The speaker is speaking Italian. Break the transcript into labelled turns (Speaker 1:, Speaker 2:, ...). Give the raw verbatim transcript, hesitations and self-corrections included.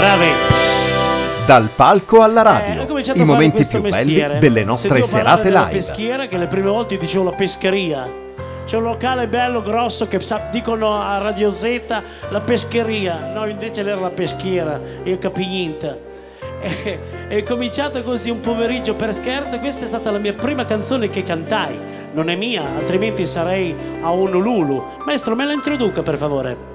Speaker 1: Bravi.
Speaker 2: Dal palco alla radio,
Speaker 1: Eh, ho cominciato
Speaker 2: i
Speaker 1: a fare
Speaker 2: momenti
Speaker 1: questo
Speaker 2: più
Speaker 1: mestiere.
Speaker 2: belli delle nostre
Speaker 1: Sentivo parlare
Speaker 2: serate
Speaker 1: della
Speaker 2: live.
Speaker 1: peschiera, che le prime volte dicevo la pescheria. C'è un locale bello, grosso, che sa- dicono a Radio Z la pescheria. No, invece era la peschiera, io capì niente. E è cominciato così un pomeriggio per scherzo. Questa è stata la mia prima canzone che cantai. Non è mia, altrimenti sarei a Honolulu. Maestro, me la introduca per favore.